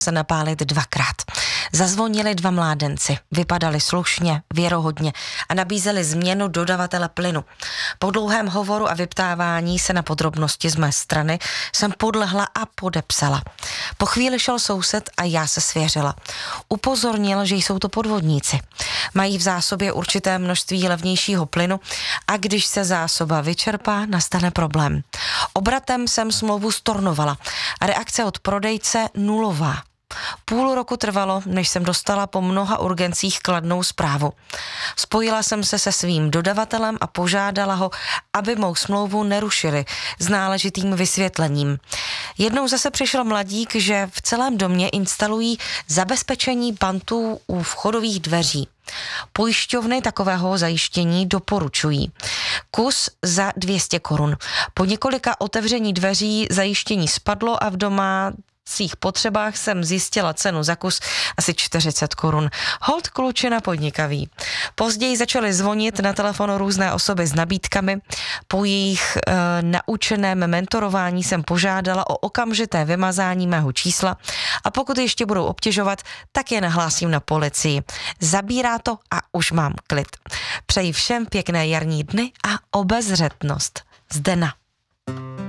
se napálit dvakrát. Zazvonili 2 mládenci, vypadali slušně, věrohodně a nabízeli změnu dodavatele plynu. Po dlouhém hovoru a vyptávání se na podrobnosti z mé strany jsem podlehla a podepsala. Po chvíli šel soused a já se svěřila. Upozornil, že jsou to podvodníci. Mají v zásobě určité množství levnějšího plynu a když se zásoba vyčerpá, nastane problém. Obratem jsem smlouvu stornovala a reakce od prodejce nulová. Půl roku trvalo, než jsem dostala po mnoha urgencích kladnou zprávu. Spojila jsem se se svým dodavatelem a požádala ho, aby mou smlouvu nerušili s náležitým vysvětlením. Jednou zase přišel mladík, že v celém domě instalují zabezpečení pantů u vchodových dveří. Pojišťovny takového zajištění doporučují. Kus za 200 korun. Po několika otevření dveří zajištění spadlo a v domácích potřebách jsem zjistila cenu za kus asi 40 korun. Holt klučina podnikavý. Později začaly zvonit na telefonu různé osoby s nabídkami. Po jejich naučeném mentorování jsem požádala o okamžité vymazání mého čísla a pokud ještě budou obtěžovat, tak je nahlásím na policii. Zabírá to a už mám klid. Přeji všem pěkné jarní dny a obezřetnost. Zdena.